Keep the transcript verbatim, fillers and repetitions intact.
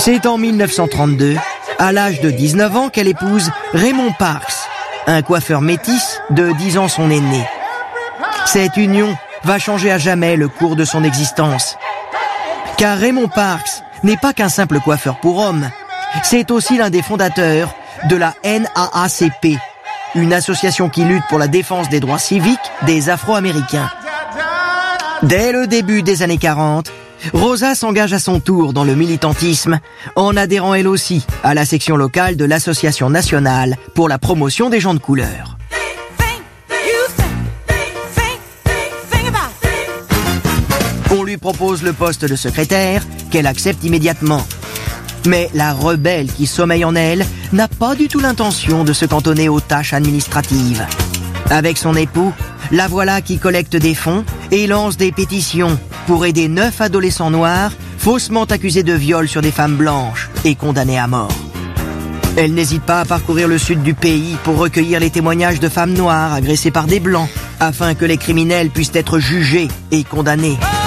C'est en mille neuf cent trente-deux, à l'âge de dix-neuf ans, qu'elle épouse Raymond Parks, un coiffeur métis de dix ans son aîné. Cette union va changer à jamais le cours de son existence. Car Raymond Parks n'est pas qu'un simple coiffeur pour hommes, c'est aussi l'un des fondateurs de la N double A C P, une association qui lutte pour la défense des droits civiques des Afro-Américains. Dès le début des années quarante, Rosa s'engage à son tour dans le militantisme en adhérant elle aussi à la section locale de l'Association nationale pour la promotion des gens de couleur. On lui propose le poste de secrétaire, qu'elle accepte immédiatement. Mais la rebelle qui sommeille en elle n'a pas du tout l'intention de se cantonner aux tâches administratives. Avec son époux, la voilà qui collecte des fonds et lance des pétitions pour aider neuf adolescents noirs faussement accusés de viol sur des femmes blanches et condamnés à mort. Elle n'hésite pas à parcourir le sud du pays pour recueillir les témoignages de femmes noires agressées par des blancs afin que les criminels puissent être jugés et condamnés.